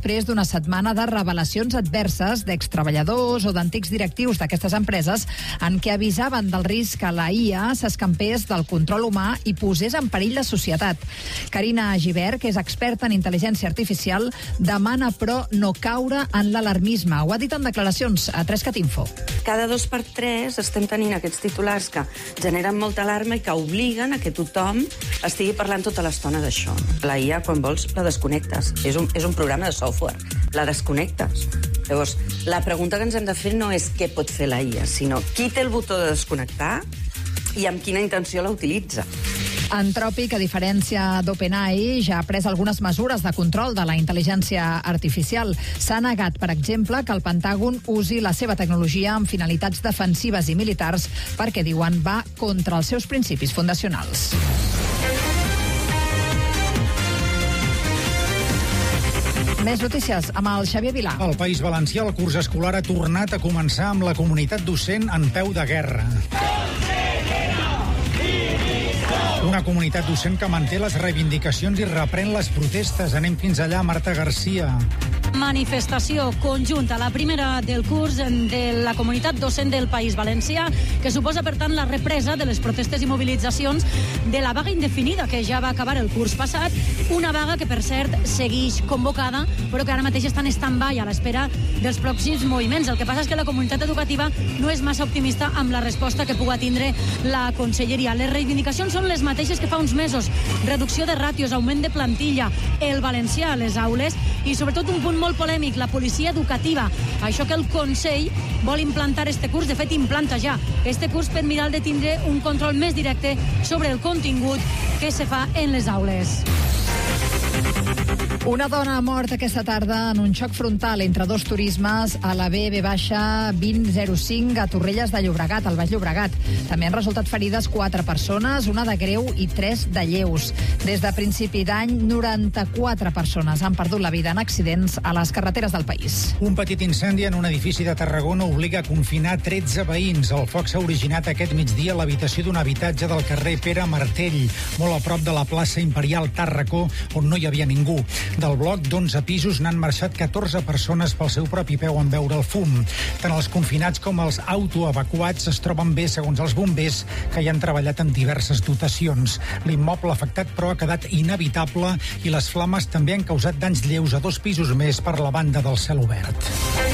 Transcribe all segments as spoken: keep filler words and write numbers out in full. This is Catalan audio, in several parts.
després d'una setmana de revelacions adverses d'extreballadors o d'antics directius d'aquestes empreses en què avisaven del risc que la I A s'escampés del control humà i posés en perill la societat. Carina Gibert, que és experta en intel·ligència artificial, demana, però, no caure en l'alarmisme. Ho ha dit en declaracions a tres cat info. Cada dos per tres estem tenint aquests titulars que generen molta alarma i que obliguen a que tothom estigui parlant tota l'estona d'això. La I A, quan vols, la desconnectes. És un, és un programa de software. La desconnectes. Llavors, la pregunta que ens hem de fer no és què pot fer la I A, sinó qui té el botó de desconnectar i amb quina intenció la utilitza. Anthropic, a diferència d'OpenAI, ja ha pres algunes mesures de control de la intel·ligència artificial. S'ha negat, per exemple, que el Pentàgon usi la seva tecnologia amb finalitats defensives i militars perquè, diuen, va contra els seus principis fundacionals. Més notícies amb el Xavier Vilà. Al País Valencià el curs escolar ha tornat a començar amb la comunitat docent en peu de guerra. Una comunitat docent que manté les reivindicacions i reprèn les protestes. Anem fins allà, Marta Garcia. Manifestació conjunta, la primera del curs de la comunitat docent del País Valencià, que suposa, per tant, la represa de les protestes i mobilitzacions de la vaga indefinida que ja va acabar el curs passat. Una vaga que, per cert, segueix convocada, però que ara mateix està en stand-by a l'espera dels pròxims moviments. El que passa és que la comunitat educativa no és massa optimista amb la resposta que pugui tindre la conselleria. Les reivindicacions són les mateixes que fa uns mesos. Reducció de ràtios, augment de plantilla, el valencià a les aules i, sobretot, un punt molt polèmic, la policia educativa. Això que el Consell vol implantar este curs, de fet implanta ja este curs per mirar de tindre un control més directe sobre el contingut que se fa en les aules. Una dona ha mort aquesta tarda en un xoc frontal entre dos turismes a la B V vint zero cinc a Torrelles de Llobregat, al Baix Llobregat. També han resultat ferides quatre persones, una de greu i tres de lleus. Des de principi d'any, noranta-quatre persones han perdut la vida en accidents a les carreteres del país. Un petit incendi en un edifici de Tarragona obliga a confinar tretze veïns. El foc s'ha originat aquest migdia a l'habitació d'un habitatge del carrer Pere Martell, molt a prop de la plaça Imperial Tàrraco, on no hi havia ningú. Del bloc d'onze pisos n'han marxat catorze persones pel seu propi peu en veure el fum. Tant els confinats com els autoevacuats es troben bé, segons els bombers, que hi han treballat en diverses dotacions. L'immoble afectat, però, ha quedat inhabitable i les flames també han causat danys lleus a dos pisos més per la banda del cel obert.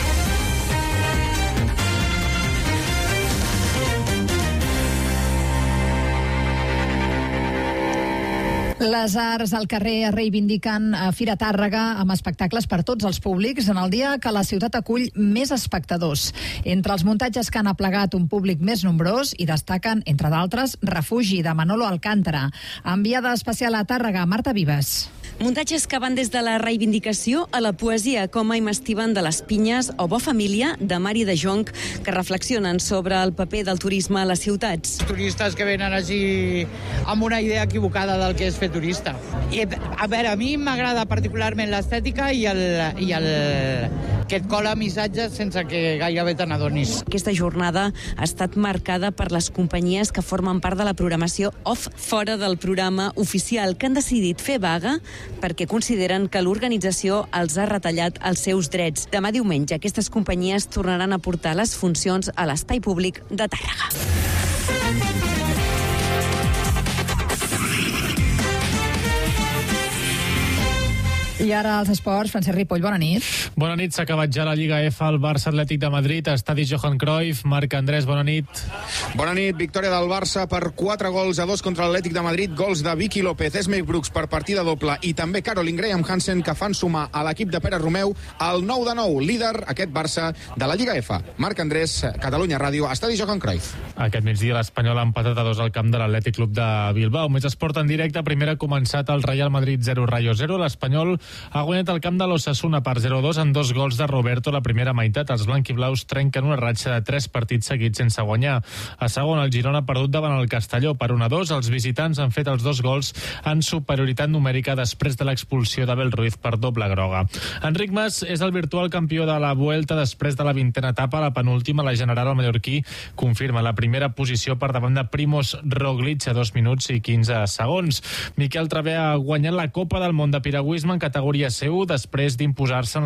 Les arts al carrer reivindiquen a Fira Tàrrega amb espectacles per tots els públics en el dia que la ciutat acull més espectadors. Entre els muntatges que han aplegat un públic més nombrós hi destaquen, entre d'altres, Refugi, de Manolo Alcántara. Enviada especial a Tàrrega, Marta Vives. Muntatges que van des de la reivindicació a la poesia, com Ai m'estiven de les Pinyes o Bo Família, de Mari de Jonc, que reflexionen sobre el paper del turisme a les ciutats. Turistes que venen així amb una idea equivocada del que és fer turista. I, a veure, a mi m'agrada particularment l'estètica i el, i el que et cola missatges sense que gairebé te n'adonis. Aquesta jornada ha estat marcada per les companyies que formen part de la programació off, fora del programa oficial, que han decidit fer vaga perquè consideren que l'organització els ha retallat els seus drets. Demà diumenge aquestes companyies tornaran a portar les funcions a l'espai públic de Tàrrega. I ara els esports, Francesc Ripoll, bona nit. Bona nit, s'ha acabat ja la Lliga F al Barça Atlètic de Madrid, estadi Johan Cruyff. Marc Andrés, bona nit. Bona nit, victòria del Barça per quatre gols a dos contra l'Atlètic de Madrid, gols de Vicky López, Esme Brooks per partida doble i també Caroline Graham Hansen, que fan sumar a l'equip de Pere Romeu el nou de nou, líder aquest Barça de la Lliga F. Marc Andrés, Catalunya Ràdio, estadi Johan Cruyff. Aquest migdia l'Espanyol ha empatat a dos al camp de l'Atlètic Club de Bilbao. Més esport en directe, primer ha començat el Real Madrid zero Rayo zero, l'Espanyol ha guanyat el camp de l'Osasuna per zero a dos en dos gols de Roberto la primera meitat. Els blanquiblaus trenquen una ratxa de tres partits seguits sense guanyar. A segon, el Girona ha perdut davant el Castelló per un a dos. Els visitants han fet els dos gols en superioritat numèrica després de l'expulsió d'Abel Ruiz per doble groga. Enric Mas és el virtual campió de la Vuelta després de la vintena etapa. La penúltima, la general, el mallorquí confirma la primera posició per davant de Primož Roglič a dos minuts i quinze segons. Miquel Travé ha guanyat la Copa del Món de Piragüisme en categoria C u després d'imposar-se en